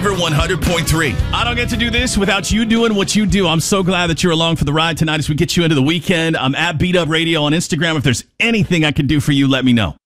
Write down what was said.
Denver 100.3. I don't get to do this without you doing what you do. I'm so glad that you're along for the ride tonight as we get you into the weekend. I'm at Beat Up Radio on Instagram. If there's anything I can do for you, let me know.